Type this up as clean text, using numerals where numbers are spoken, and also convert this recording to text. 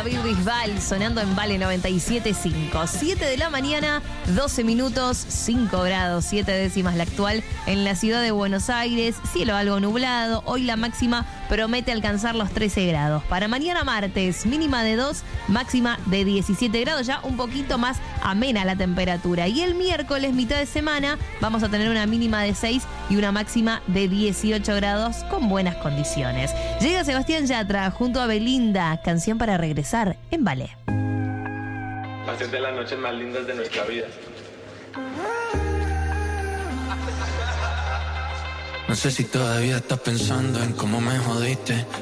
David Bisbal sonando en Vale 97.5. 7 de la mañana, 12 minutos, 5 grados, 7 décimas la actual en la ciudad de Buenos Aires. Cielo algo nublado. Hoy la máxima promete alcanzar los 13 grados. Para mañana martes, mínima de 2, máxima de 17 grados. Ya un poquito más amena la temperatura. Y el miércoles, mitad de semana, vamos a tener una mínima de 6 y una máxima de 18 grados con buenas condiciones. Llega Sebastián Yatra junto a Belinda, canción para regresar en Vale. Va a ser de las noches más lindas de nuestra vida. No sé si todavía estás pensando en cómo me jodiste.